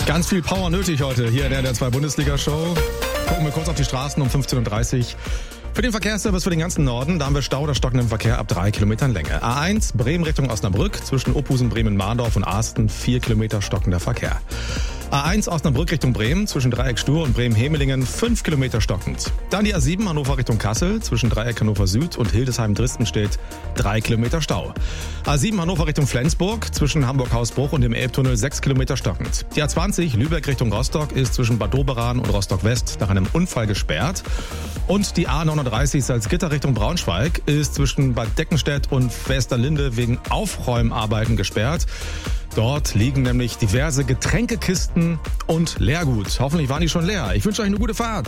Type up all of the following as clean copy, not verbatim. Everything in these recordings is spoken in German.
Ganz viel Power nötig heute hier in der 2 Bundesliga-Show. Gucken wir kurz auf die Straßen um 15.30 Uhr. Für den Verkehrsservice für den ganzen Norden, da haben wir Stau oder stockenden Verkehr ab 3 Kilometern Länge. A1 Bremen Richtung Osnabrück, zwischen Ophusen, Bremen-Mahndorf und Asten 4 Kilometer stockender Verkehr. A1 Osnabrück Richtung Bremen, zwischen Dreieck Stur und Bremen-Hemelingen 5 Kilometer stockend. Dann die A7 Hannover Richtung Kassel, zwischen Dreieck Hannover Süd und Hildesheim-Dresden steht 3 Kilometer Stau. A7 Hannover Richtung Flensburg, zwischen Hamburg-Hausbruch und dem Elbtunnel 6 Kilometer stockend. Die A20 Lübeck Richtung Rostock ist zwischen Bad Doberan und Rostock-West nach einem Unfall gesperrt. Und die A39 Salzgitter Richtung Braunschweig ist zwischen Bad Deckenstedt und Westerlinde wegen Aufräumarbeiten gesperrt. Dort liegen nämlich diverse Getränkekisten und Leergut. Hoffentlich waren die schon leer. Ich wünsche euch eine gute Fahrt.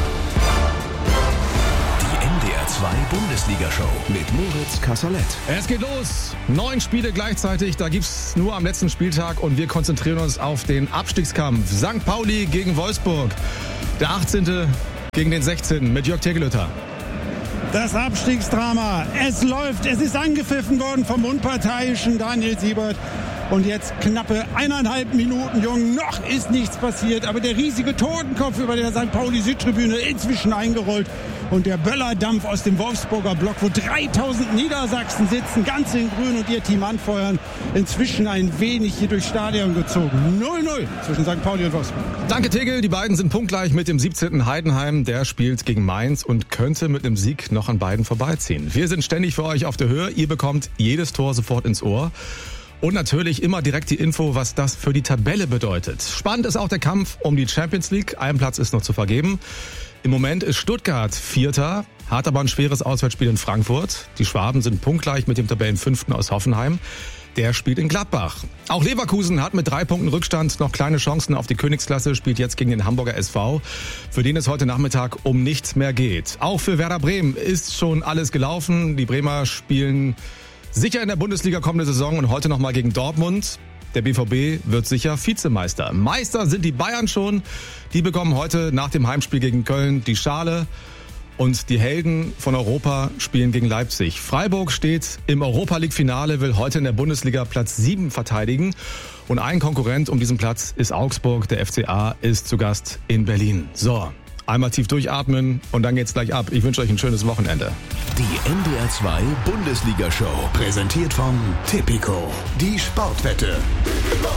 Die NDR 2 Bundesliga-Show mit Moritz Kasserlet. Es geht los. 9 Spiele gleichzeitig. Da gibt's nur am letzten Spieltag und wir konzentrieren uns auf den Abstiegskampf. St. Pauli gegen Wolfsburg. Der 18. gegen den 16. mit Jörg Tegelötter. Das Abstiegsdrama. Es läuft. Es ist angepfiffen worden vom unparteiischen Daniel Siebert. Und jetzt knappe 1,5 Minuten, Jungen. Noch ist nichts passiert. Aber der riesige Totenkopf über der St. Pauli-Südtribüne inzwischen eingerollt. Und der Böllerdampf aus dem Wolfsburger Block, wo 3000 Niedersachsen sitzen, ganz in Grün und ihr Team anfeuern, inzwischen ein wenig hier durchs Stadion gezogen. 0-0 zwischen St. Pauli und Wolfsburg. Danke, Tegel. Die beiden sind punktgleich mit dem 17. Heidenheim. Der spielt gegen Mainz und könnte mit einem Sieg noch an beiden vorbeiziehen. Wir sind ständig für euch auf der Höhe. Ihr bekommt jedes Tor sofort ins Ohr. Und natürlich immer direkt die Info, was das für die Tabelle bedeutet. Spannend ist auch der Kampf um die Champions League. Ein Platz ist noch zu vergeben. Im Moment ist Stuttgart Vierter, hat aber ein schweres Auswärtsspiel in Frankfurt. Die Schwaben sind punktgleich mit dem Tabellenfünften aus Hoffenheim. Der spielt in Gladbach. Auch Leverkusen hat mit 3 Punkten Rückstand noch kleine Chancen auf die Königsklasse, spielt jetzt gegen den Hamburger SV, für den es heute Nachmittag um nichts mehr geht. Auch für Werder Bremen ist schon alles gelaufen. Die Bremer spielen sicher in der Bundesliga kommende Saison und heute nochmal gegen Dortmund. Der BVB wird sicher Vizemeister. Meister sind die Bayern schon. Die bekommen heute nach dem Heimspiel gegen Köln die Schale. Und die Helden von Europa spielen gegen Leipzig. Freiburg steht im Europa-League-Finale, will heute in der Bundesliga Platz 7 verteidigen. Und ein Konkurrent um diesen Platz ist Augsburg. Der FCA ist zu Gast in Berlin. So, einmal tief durchatmen und dann geht's gleich ab. Ich wünsche euch ein schönes Wochenende. Die NDR 2 Bundesliga-Show. Präsentiert von Tipico. Die Sportwette.